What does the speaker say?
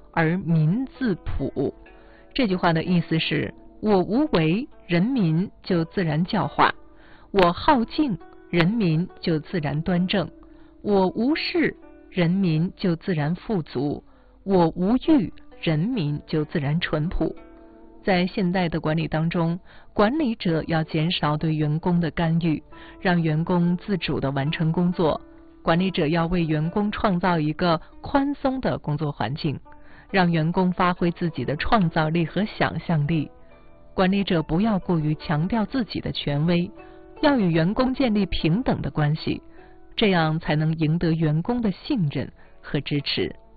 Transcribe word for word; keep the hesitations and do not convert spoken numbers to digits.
而民自朴。这句话的意思是，我无为，人民就自然教化；我好静，人民就自然端正；我无事，人民就自然富足；我无欲，人民就自然淳朴。在现代的管理当中，管理者要减少对员工的干预，让员工自主地完成工作。管理者要为员工创造一个宽松的工作环境，让员工发挥自己的创造力和想象力。管理者不要过于强调自己的权威，要与员工建立平等的关系，这样才能赢得员工的信任和支持。